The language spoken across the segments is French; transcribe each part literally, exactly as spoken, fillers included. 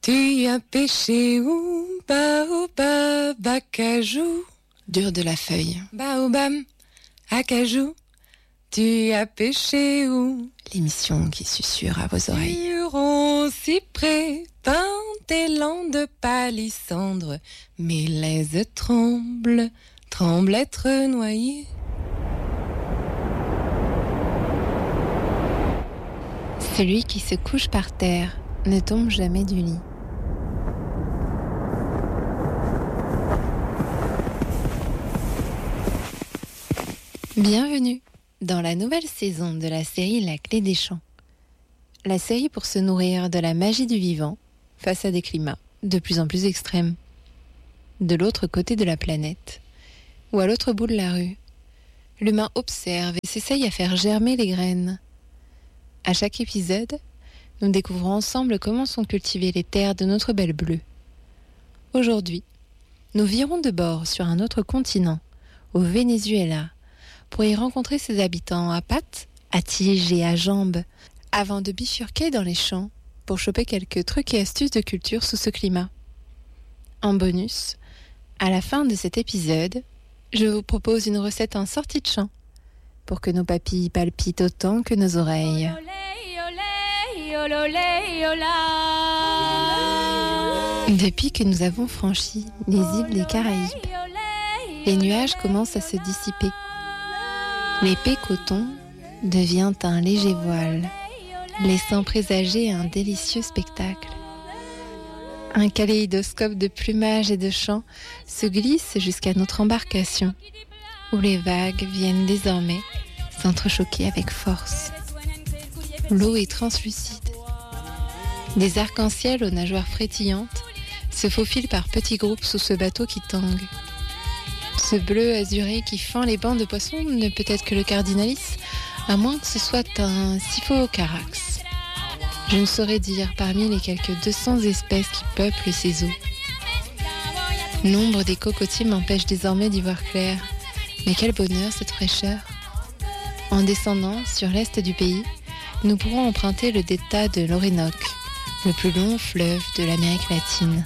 Tu as pêché où? Baobab, acajou. Dur de la feuille. Baobab, acajou. Tu as pêché où? L'émission qui susurre à vos oreilles. Huron, cyprès, pin, élan de palissandre. Mes laises tremblent, tremblent être noyées. Celui qui se couche par terre ne tombe jamais du lit. Bienvenue dans la nouvelle saison de la série La Clé des Champs. La série pour se nourrir de la magie du vivant face à des climats de plus en plus extrêmes. De l'autre côté de la planète, ou à l'autre bout de la rue, l'humain observe et s'essaye à faire germer les graines. À chaque épisode, nous découvrons ensemble comment sont cultivées les terres de notre belle bleue. Aujourd'hui, nous virons de bord sur un autre continent, au Venezuela, pour y rencontrer ses habitants à pattes, à tiges et à jambes, avant de bifurquer dans les champs pour choper quelques trucs et astuces de culture sous ce climat. En bonus, à la fin de cet épisode, je vous propose une recette en sortie de champ, pour que nos papilles palpitent autant que nos oreilles. Depuis que nous avons franchi les îles des Caraïbes, les nuages commencent à se dissiper. L'épais coton devient un léger voile, laissant présager un délicieux spectacle. Un kaléidoscope de plumage et de chants se glisse jusqu'à notre embarcation, où les vagues viennent désormais s'entrechoquer avec force. L'eau est translucide. Des arcs-en-ciel aux nageoires frétillantes se faufilent par petits groupes sous ce bateau qui tangue. Ce bleu azuré qui fend les bancs de poissons ne peut être que le cardinalis, à moins que ce soit un Siphoocarax. Je ne saurais dire parmi les quelques deux cents espèces qui peuplent ces eaux. Nombre des cocotiers m'empêche désormais d'y voir clair. Mais quel bonheur cette fraîcheur! En descendant sur l'est du pays, nous pourrons emprunter le delta de l'Orénoque, le plus long fleuve de l'Amérique latine.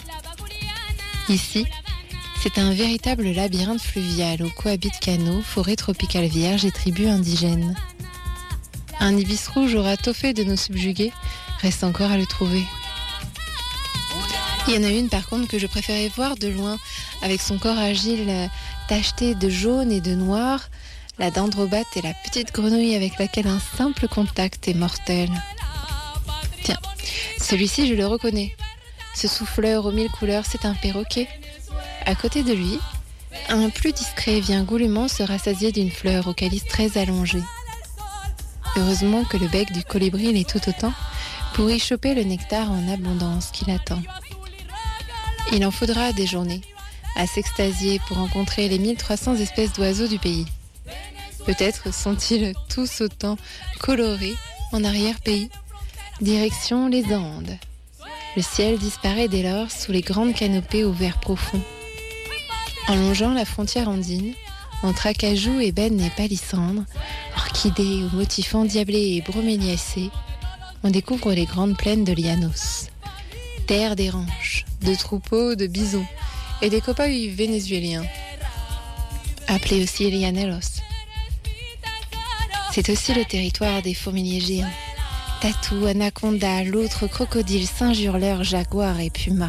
Ici, c'est un véritable labyrinthe fluvial où cohabitent canaux, forêts tropicales vierges et tribus indigènes. Un ibis rouge aura tôt fait de nous subjuguer, reste encore à le trouver. Il y en a une par contre que je préférais voir de loin, avec son corps agile tacheté de jaune et de noir, la dendrobate et la petite grenouille avec laquelle un simple contact est mortel. Tiens, celui-ci je le reconnais. Ce souffleur aux mille couleurs, c'est un perroquet. À côté de lui, un plus discret vient goulûment se rassasier d'une fleur au calice très allongé. Heureusement que le bec du colibri l'est tout autant pour y choper le nectar en abondance qui l'attend. Il en faudra des journées à s'extasier pour rencontrer les mille trois cents espèces d'oiseaux du pays. Peut-être sont-ils tous autant colorés en arrière-pays. Direction les Andes. Le ciel disparaît dès lors sous les grandes canopées au vert profond. En longeant la frontière andine, entre acajou, ébène et palissandre, orchidées aux motifs endiablés et broméliacés, on découvre les grandes plaines de Llanos. Terre des ranches, de troupeaux, de bisons et des cow-boys vénézuéliens, appelés aussi llaneros. C'est aussi le territoire des fourmiliers géants, tatou, anaconda, loutres, crocodiles, singes hurleurs, jaguars et pumas.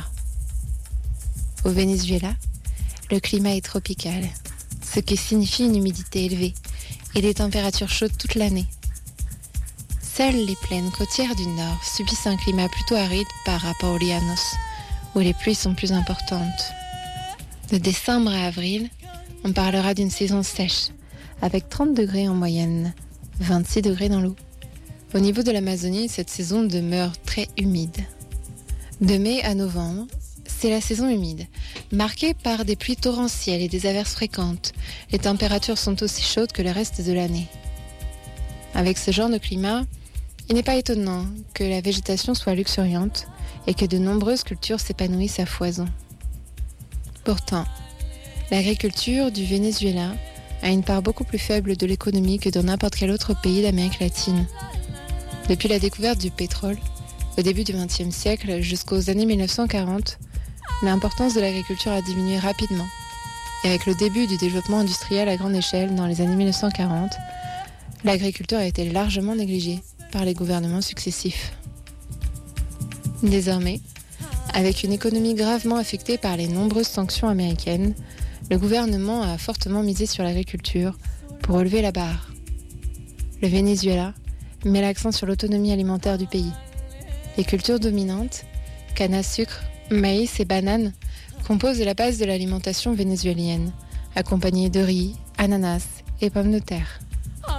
Au Venezuela, le climat est tropical, ce qui signifie une humidité élevée et des températures chaudes toute l'année. Seules les plaines côtières du nord subissent un climat plutôt aride par rapport aux Llanos, où les pluies sont plus importantes. De décembre à avril, on parlera d'une saison sèche, avec trente degrés en moyenne, vingt-six degrés dans l'eau. Au niveau de l'Amazonie, cette saison demeure très humide. De mai à novembre, c'est la saison humide, marquée par des pluies torrentielles et des averses fréquentes. Les températures sont aussi chaudes que le reste de l'année. Avec ce genre de climat, il n'est pas étonnant que la végétation soit luxuriante et que de nombreuses cultures s'épanouissent à foison. Pourtant, l'agriculture du Venezuela a une part beaucoup plus faible de l'économie que dans n'importe quel autre pays d'Amérique latine. Depuis la découverte du pétrole, Au début du vingtième siècle, jusqu'aux années mille neuf cent quarante, l'importance de l'agriculture a diminué rapidement. Et avec le début du développement industriel à grande échelle dans les années mille neuf cent quarante, l'agriculture a été largement négligée par les gouvernements successifs. Désormais, avec une économie gravement affectée par les nombreuses sanctions américaines, le gouvernement a fortement misé sur l'agriculture pour relever la barre. Le Venezuela met l'accent sur l'autonomie alimentaire du pays. Les cultures dominantes, canne à sucre, maïs et bananes, composent la base de l'alimentation vénézuélienne, accompagnée de riz, ananas et pommes de terre.